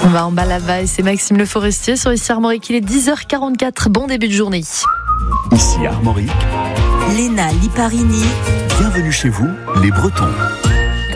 On va en bas là-bas et c'est Maxime Le Forestier sur ici Armorique. Il est 10h44. Bon début de journée. Ici Armorique. Léna Liparini. Bienvenue chez vous, les Bretons.